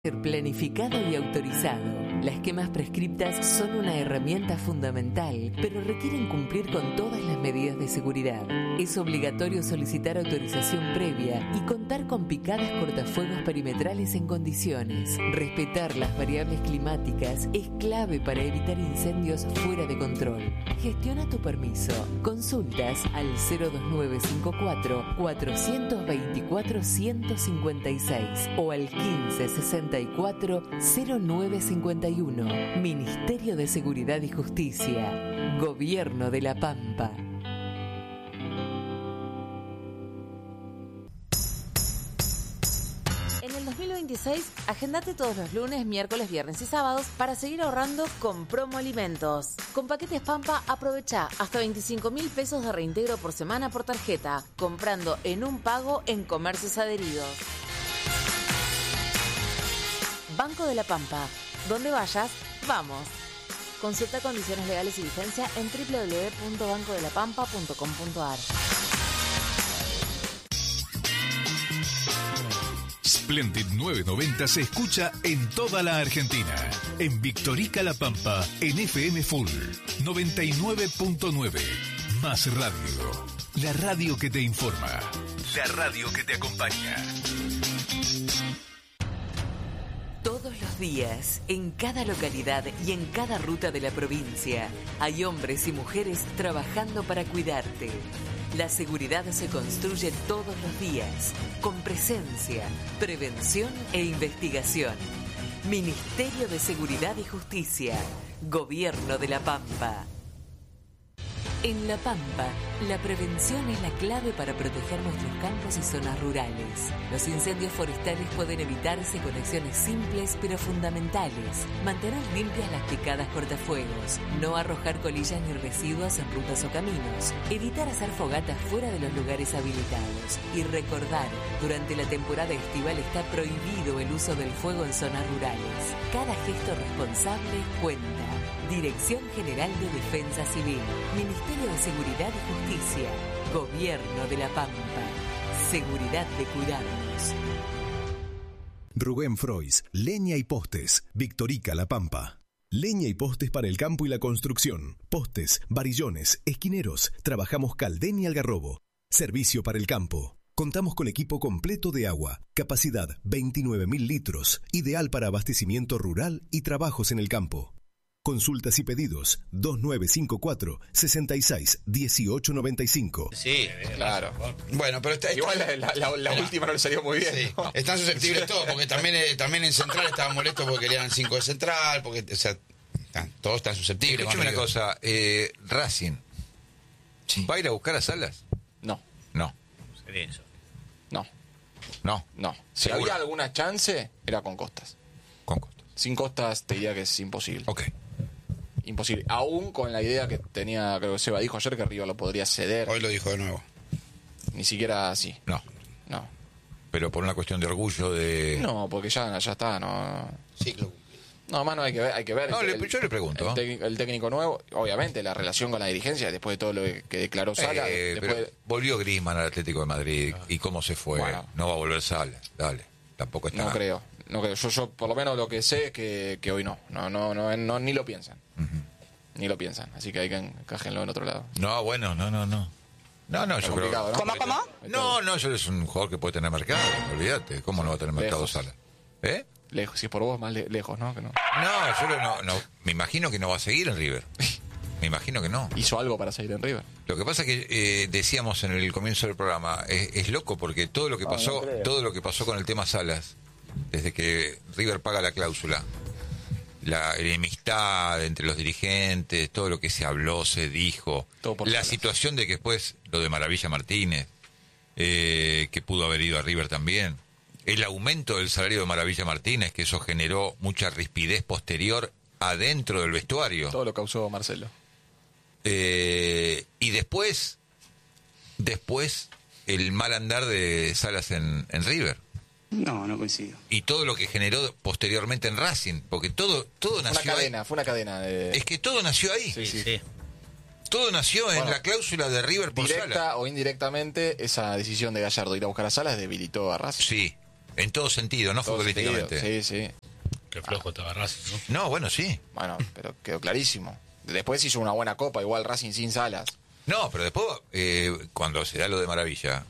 Planificado y autorizado. Las quemas prescriptas son una herramienta fundamental, pero requieren cumplir con todas las medidas de seguridad. Es obligatorio solicitar autorización previa y contar con picadas cortafuegos perimetrales en condiciones. Respetar las variables climáticas es clave para evitar incendios fuera de control. Gestiona tu permiso. Consultas al 02954 424 156 o al 1564 0951. Ministerio de Seguridad y Justicia. Gobierno de La Pampa. En el 2026, agendate todos los lunes, miércoles, viernes y sábados para seguir ahorrando con Promo Alimentos. Con Paquetes Pampa, aprovecha hasta 25.000 pesos de reintegro por semana por tarjeta, comprando en un pago en comercios adheridos. Banco de la Pampa. Donde vayas, vamos. Consulta condiciones legales y vigencia en www.bancodelapampa.com.ar. Splendid 990 se escucha en toda la Argentina. En Victorica La Pampa, en FM Full 99.9. Más radio. La radio que te informa. La radio que te acompaña. Todos los días, en cada localidad y en cada ruta de la provincia, hay hombres y mujeres trabajando para cuidarte. La seguridad se construye todos los días, con presencia, prevención e investigación. Ministerio de Seguridad y Justicia, Gobierno de La Pampa. En La Pampa, la prevención es la clave para proteger nuestros campos y zonas rurales. Los incendios forestales pueden evitarse con acciones simples pero fundamentales. Mantener limpias las picadas cortafuegos, no arrojar colillas ni residuos en rutas o caminos, evitar hacer fogatas fuera de los lugares habilitados y recordar, durante la temporada estival está prohibido el uso del fuego en zonas rurales. Cada gesto responsable cuenta. Dirección General de Defensa Civil, Ministerio de Seguridad y Justicia, Gobierno de La Pampa. Seguridad de cuidarnos. Rubén Frois, Leña y Postes, Victorica La Pampa. Leña y postes para el campo y la construcción. Postes, varillones, esquineros. Trabajamos Caldén y Algarrobo. Servicio para el campo. Contamos con equipo completo de agua. Capacidad 29.000 litros. Ideal para abastecimiento rural y trabajos en el campo. Consultas y pedidos 2954 66 1895. Sí, claro. Bueno, pero igual la última no le salió muy bien. Sí. ¿No? Están susceptibles todos, porque también en Central estaban molestos porque querían 5 de Central, porque todos están susceptibles. Escúchame una cosa, Racing, sí. ¿Va a ir a buscar a Salas? No. Si ¿Seguro? había alguna chance, era con Costas. Con Costas. Sin Costas te diría que es imposible. Ok. Imposible. Aún con la idea que tenía, creo que Seba dijo ayer, que River lo podría ceder. Hoy lo dijo de nuevo. Ni siquiera así. No. Pero por una cuestión de orgullo de... No, porque ya está, no. Sí, claro. No, más no hay que ver. No, yo le pregunto. El técnico nuevo, obviamente, la relación con la dirigencia, después de todo lo que declaró Salas. Pero volvió Griezmann al Atlético de Madrid. ¿Y cómo se fue? Bueno. No va a volver Salas. Dale. Tampoco está... No creo. Yo por lo menos lo que sé es que hoy no, ni lo piensan. Uh-huh. Ni lo piensan, así que hay que encájenlo en otro lado. No, bueno, no, yo creo... ¿No? ¿Cómo? No, yo es un jugador que puede tener mercado, olvídate. ¿Cómo no va a tener mercado Salas? Lejos, si es por vos, más lejos, ¿no? Que no. No, yo me imagino que no va a seguir en River. Me imagino que no. ¿Hizo algo para seguir en River? Lo que pasa es que decíamos en el comienzo del programa, es loco porque todo lo que pasó con el tema Salas, desde que River paga la cláusula, la enemistad entre los dirigentes, todo lo que se habló, se dijo, la situación de que después lo de Maravilla Martínez, que pudo haber ido a River también, el aumento del salario de Maravilla Martínez, que eso generó mucha rispidez posterior adentro del vestuario. Todo lo causó Marcelo. Y después el mal andar de Salas en River. No coincido. Y todo lo que generó posteriormente en Racing, porque todo nació ahí. Fue una cadena de... Es que todo nació ahí. Sí. Todo nació en la cláusula de River por Salas. Directa o indirectamente, esa decisión de Gallardo de ir a buscar a Salas debilitó a Racing. Sí, En todo sentido, no futbolísticamente. Sí. Qué flojo estaba Racing, ¿no? No, bueno, sí. Bueno, pero quedó clarísimo. Después hizo una buena copa, igual Racing sin Salas. No, pero después, cuando se da lo de Maravilla,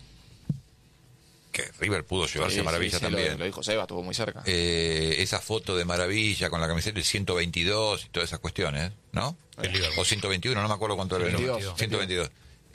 que River pudo llevarse a Maravilla también. Lo dijo Seba, estuvo muy cerca. Esa foto de Maravilla con la camiseta del 122 y todas esas cuestiones, ¿no? O 121, no me acuerdo cuánto era. 122.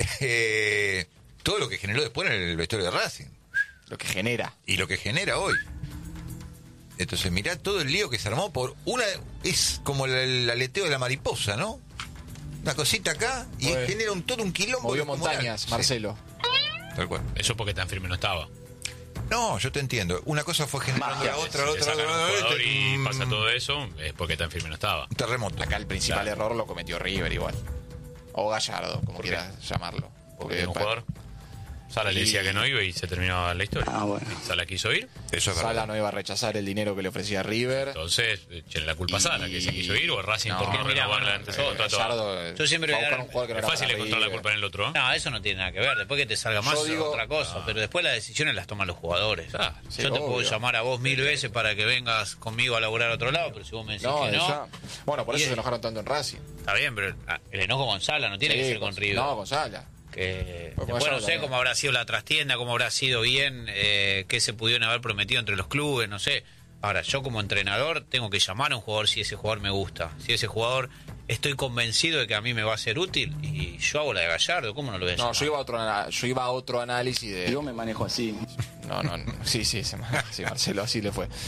Todo lo que generó después en el vestuario de Racing. Lo que genera. Y lo que genera hoy. Entonces, mirá todo el lío que se armó por una... Es como el aleteo de la mariposa, ¿no? Una cosita acá y genera todo un quilombo. Movió montañas, Marcelo. Tal cual. Eso porque tan firme no estaba. No, yo te entiendo. Una cosa fue generando la otra. Y pasa todo eso, es porque tan firme no estaba. Un terremoto. Acá el principal error lo cometió River igual. O Gallardo, como quieras llamarlo. Porque un jugador... Sala le decía que no iba y se terminaba la historia. Sala quiso ir. Eso es Sala verdad. no iba a rechazar el dinero que le ofrecía River. Entonces, echenle la culpa a Sala, que se quiso ir, o Racing por no renovarle antes. Yo siempre voy a buscar un jugador que no es fácil encontrar la culpa en el otro. No, eso no tiene nada que ver. Después que te salga más es otra cosa. Pero después las decisiones las toman los jugadores. Sí, yo te puedo llamar a vos 1000 veces para que vengas conmigo a laburar a otro lado, pero si vos me decís que no... Bueno, por eso se enojaron tanto en Racing. Está bien, pero el enojo con Sala no tiene que ser con River. No, con Sala. Después no sé cómo habrá sido la trastienda, cómo habrá sido bien, qué se pudieron haber prometido entre los clubes, no sé. Ahora, yo como entrenador tengo que llamar a un jugador si ese jugador me gusta. Si ese jugador estoy convencido de que a mí me va a ser útil y yo hago la de Gallardo, ¿cómo no lo voy a llamar? No, yo iba a otro análisis de... Yo me manejo así. No, sí, Marcelo, así le fue.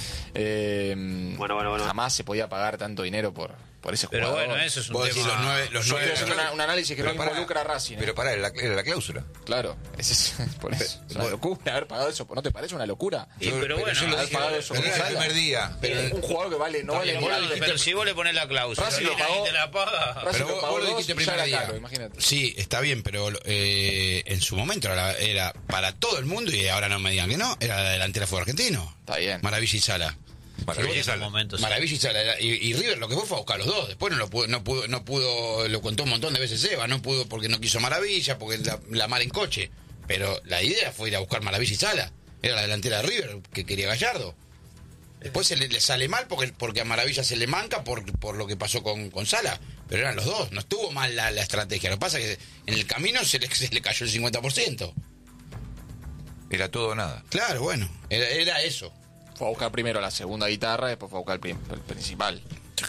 Bueno. Jamás se podía pagar tanto dinero por ese jugador. Pero bueno, eso es un tema... Yo estoy haciendo un análisis que no involucra a Racing. Pero pará, era la cláusula. Claro, por eso. Es una locura haber pagado eso. ¿No te parece una locura? Pero bueno, haber pagado eso pero con era el Sala. primer día. Pero un jugador que vale, no vale nada. Pero si vos le ponés la cláusula, Racing lo pagó. te la paga. Racing Pero lo pagó vos lo dos dijiste y el ya primer era día. caro, imagínate. Sí, está bien, pero en su momento era para todo el mundo y ahora no me digan que no. Era la delantera fue argentino. Está bien. Maravilla y Sala. Maravilla y Sala. Maravilla y Sala. Y River lo que fue a buscar a los dos. Después no pudo, lo contó un montón de veces Eva, no pudo porque no quiso Maravilla, porque la mar en coche. Pero la idea fue ir a buscar Maravilla y Sala. Era la delantera de River que quería Gallardo. Después le sale mal porque a Maravilla se le manca por lo que pasó con Sala. Pero eran los dos, no estuvo mal la estrategia. Lo que pasa es que en el camino se le cayó el 50%. Era todo o nada. Claro, bueno, era eso. Fue a buscar primero la segunda guitarra, después fue a buscar el principal.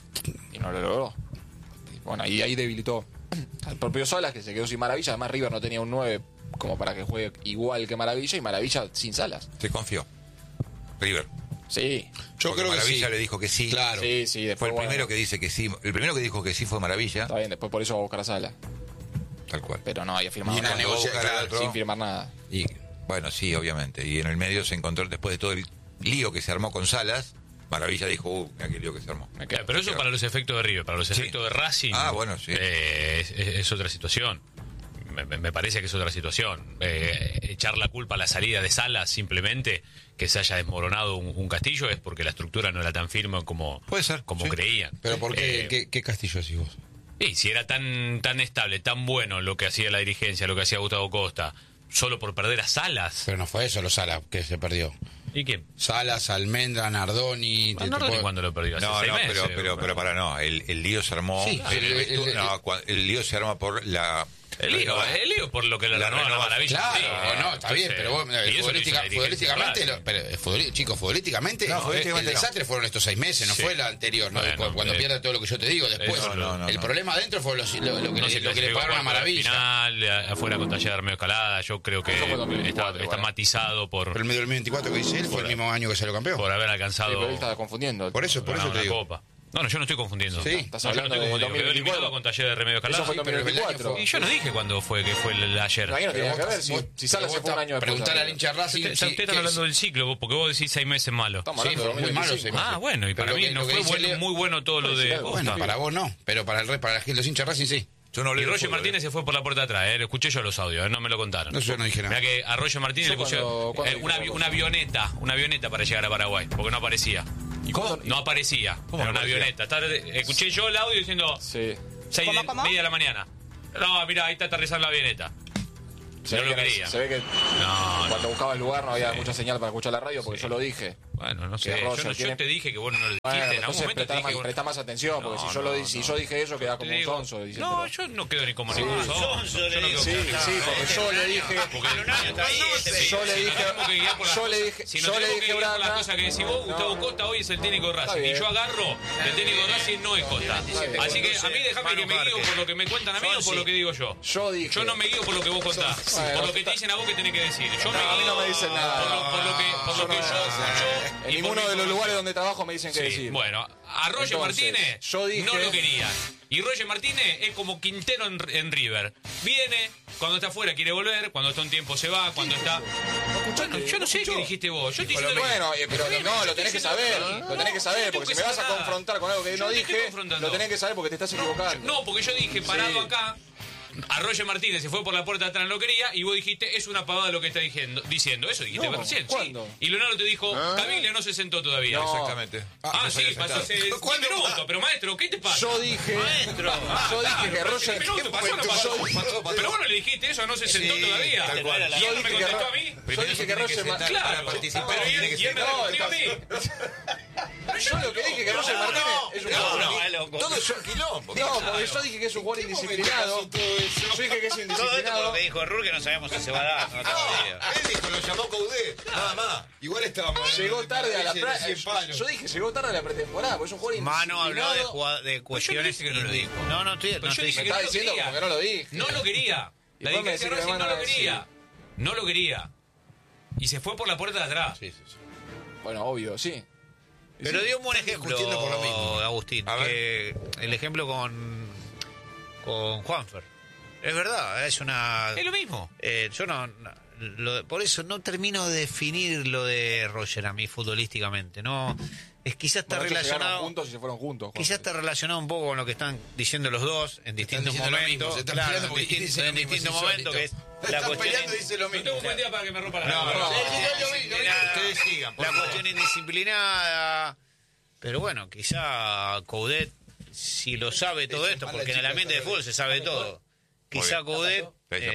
Y no lo logró. Y bueno, ahí debilitó al propio Salas, que se quedó sin Maravilla. Además, River no tenía un 9 como para que juegue igual que Maravilla, y Maravilla sin Salas. Se confió. River. Sí. Yo creo que Maravilla sí. le dijo que sí. Claro. Sí, Fue después el primero que dice que sí. El primero que dijo que sí fue Maravilla. Está bien, después por eso va a buscar a Sala. Tal cual. Pero no había firmado Y una nada. negociación, claro. Sin firmar nada. Y Bueno, sí, obviamente. Y en el medio se encontró, después de todo el lío que se armó con Salas, Maravilla dijo, mira qué lío que se armó. Pero eso para los efectos de River, para los efectos de Racing. Bueno, sí. Es otra situación. Me parece que es otra situación. Echar la culpa a la salida de Salas simplemente que se haya desmoronado un castillo es porque la estructura no era tan firme como, Puede ser, como sí. creían. pero ¿por qué? ¿Qué castillo decís vos? Y si era tan estable, tan bueno lo que hacía la dirigencia, lo que hacía Gustavo Costa, solo por perder a Salas. Pero no fue eso los Salas que se perdió. ¿Y quién? Salas, Almendra, Nardoni. ¿Cuándo lo perdió? Hace 6 meses. pero para no, el lío se armó. Sí, el lío se arma por la. El lío por lo que le renovaron a Maravilla. Claro, Sí, no, está bien, pero vos, futbolísticamente, futbolísticamente, el desastre fueron estos 6 meses, no fue el anterior, ¿no? Bueno, Cuando pierde todo lo que yo te digo después. El problema adentro fue lo que le pagaron a Maravilla. Final, afuera con Talleres de Armeo Escalada, yo creo que está matizado por... Pero el medio del 2024 que dice él fue el mismo año que salió campeón. Por haber alcanzado... Pero él estaba confundiendo. Por eso te digo. Copa. No, yo no estoy confundiendo. Sí, estás yo no hablando estoy de confundiendo. Quedó 2024. eliminado con Talleres de Remedio Escalada. Eso fue en 2024. Y yo no dije cuándo fue que fue el ayer. Ahí no tenía que ver. Si Salas se fue un año después. Preguntar al hincha Racing. Ustedes están hablando del ciclo, porque vos decís 6 meses malos. Estamos Sí, hablando fue de muy malo 2025. 6 meses. Bueno, y para mí no fue muy bueno todo lo de Costa. Bueno, para vos no, pero para los hinchas Racing sí. Yo no Y leo Roger fútbol, Martínez se fue por la puerta de atrás, lo escuché yo los audios, no me lo contaron. No, yo no dije nada. Mirá que a Roger Martínez le pusieron una avioneta para llegar a Paraguay, porque no aparecía. ¿Y cómo? No aparecía, ¿Cómo era no una aparecía? avioneta. Escuché yo el audio diciendo Sí. 6:30 de la mañana. No, mira, ahí está aterrizando la avioneta. No lo quería. Se ve que cuando buscaba el lugar no había mucha señal para escuchar la radio, porque yo lo dije. Bueno, no sé. Yo te dije que vos no lo dijiste. Bueno, en algún momento te dije presta más atención, porque si yo dije eso, queda como un sonso. No, yo no quedo ni como ningún sonso. Yo no quedo sí, porque yo le dije. Yo le dije. Si no tenemos que ir por las cosas que decís vos, Gustavo Costa hoy es el técnico de Racing. Y yo agarro el técnico de Racing no es Costa. Así que a mí déjame que me guío por lo que me cuentan a mí o por lo que digo yo. Yo no me guío por lo que vos contás. Por lo que te dicen a vos que tenés que decir. Yo me guío. A mí no me dicen nada. Por lo que yo. En ninguno de los lugares donde trabajo me dicen qué decir. Bueno, a Roger Martínez no lo quería. Y Roger Martínez es como Quintero en River. Viene, cuando está afuera quiere volver, cuando está un tiempo se va, cuando está... Bueno, yo no sé qué dijiste vos. Yo te bueno, pero no, lo tenés que saber. Lo tenés que saber, porque si me vas a confrontar con algo que no dije, lo tenés que saber porque te estás equivocando. No, porque yo dije, parado acá... A Roger Martínez se fue por la puerta de atrás, no lo quería, y vos dijiste, es una pavada lo que está diciendo. Eso dijiste recién. ¿Cuándo? Sí. Y Leonardo te dijo, Caviglia no se sentó todavía. No. Exactamente. Sí, pasó hace 10 minutos. Pero maestro, ¿qué te pasa? Yo dije que Roger... Pero vos no le dijiste eso, no se sentó todavía. Y él no me contestó a mí. Yo dije que Roger... Claro, pero y él me respondió a mí. Yo lo que dije que Roger Martínez es un jugador... Todo es un quilombo. No, porque yo dije que es un jugador indisciplinado. Yo dije que es indisciplinado. Todo esto por lo que dijo Rur, que no sabemos si se va a dar. Él dijo, lo llamó Coudet. Nada más. Igual estábamos... Llegó tarde a la práctica. Yo dije, llegó tarde a la pretemporada, porque es un jugador indisciplinado. Mano habló de cuestiones que no lo dijo. No, estoy diciendo. Me está diciendo como que no lo dije. No lo quería. La dirigencia de Racing no lo quería. No lo quería. Y se fue por la puerta de atrás. Sí. Bueno, obvio, sí. Pero dio un buen ejemplo, Agustín. Que el ejemplo con Juanfer. Es verdad, es lo mismo. Yo por eso no termino de definir lo de Roger a mí futbolísticamente. No, es quizás está relacionado. Juntos y se fueron juntos. Quizás está relacionado un poco con lo que están diciendo los dos en distintos momentos. En distintos momentos que es la cuestión. Dice lo mismo. No tengo un buen día para que me rompa la Ustedes sigan. La cuestión indisciplinada. Pero bueno, quizá Coudet, si lo sabe todo esto, porque en el ambiente de fútbol se sabe todo. Quizá Coudet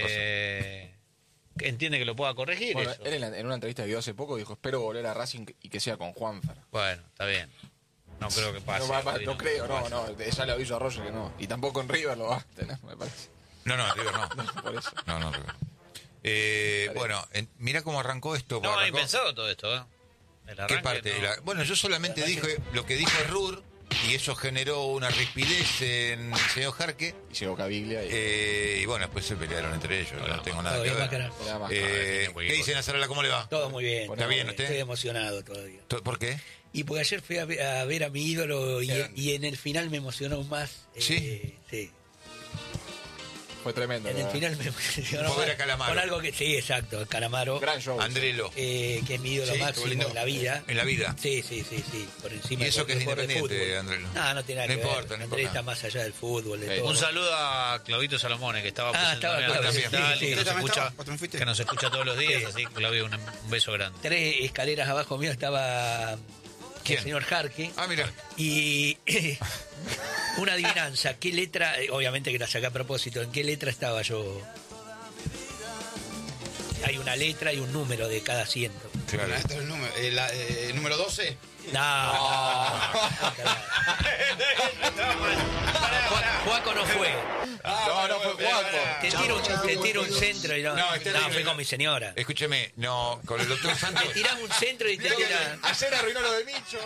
entiende que lo pueda corregir. Bueno, eso. Él en una entrevista que dio hace poco dijo, espero volver a Racing y que sea con Juanfer. Bueno, está bien. No creo que pase. No creo, no. Ya le aviso a Roger que no. Y tampoco en River lo va a tener, me parece. No, en River no. Por eso. No, River. Bueno, mirá cómo arrancó esto. No, hay pensado todo esto, ¿Qué parte? Bueno, yo solamente dije lo que dijo Rur. Y eso generó una rispidez en el señor Jarque. Y llegó Caviglia. Y bueno, después se pelearon entre ellos. No tengo nada que ver. ¿Qué dicen, Azarola? ¿Cómo le va? Todo muy bien. ¿Está bien usted? Estoy emocionado todavía. ¿Por qué? Y porque ayer fui a ver a mi ídolo y en el final me emocionó más. ¿Sí? Sí. Fue tremendo. En el final me emocionó más. A Calamaro. Con algo que sí, exacto, el Calamaro. Gran show. Andrelo. Que es mi ídolo máximo en la vida. ¿En la vida? Sí. Por encima ¿Y eso que es independiente, Andrelo? No tiene nada que ver. Andrés está más allá del fútbol, de todo. Un saludo a Claudito Salomone, que estaba que nos escucha todos los días, así que Claudio, un beso grande. 3 escaleras abajo mío estaba el señor Jarque. Mira. Y una adivinanza, ¿qué letra? Obviamente que la saqué a propósito, ¿en qué letra estaba yo? Hay una letra y un número de cada asiento. Claro. Este es el número 12. No. Juaco no fue. No fue Juaco. Te tiro un centro y no fue con mi señora. Escúcheme, con el doctor Santos. Te tirás un centro y te tirás. Ayer arruinó lo de Micho.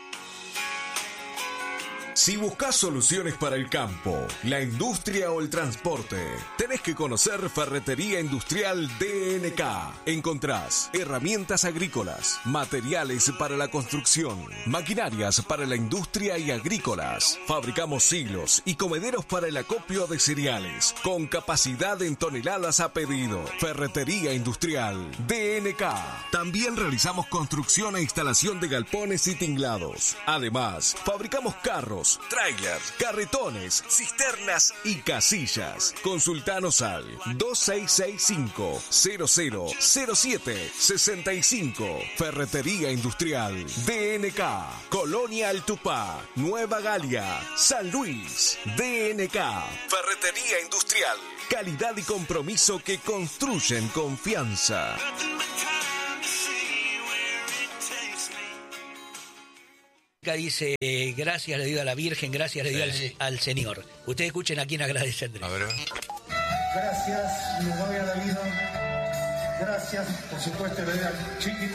Si buscas soluciones para el campo, la industria o el transporte, tenés que conocer Ferretería Industrial DNK. Encontrás herramientas agrícolas, materiales para la construcción, maquinarias para la industria y agrícolas. Fabricamos silos y comederos para el acopio de cereales, con capacidad en toneladas a pedido. Ferretería Industrial DNK. También realizamos construcción e instalación de galpones y tinglados. Además, fabricamos carros, autos, trailers, carretones, cisternas y casillas. Consultanos al 2665-000765. Ferretería Industrial DNK. Colonia El Tupá, Nueva Galia, San Luis. DNK. Ferretería Industrial. Calidad y compromiso que construyen confianza. Dice, gracias le digo a la Virgen, gracias le digo al Señor. Ustedes escuchen a quién agradece, Andrés. A ver. Gracias, le doy a la vida. Gracias, por supuesto, le doy a Chiquita.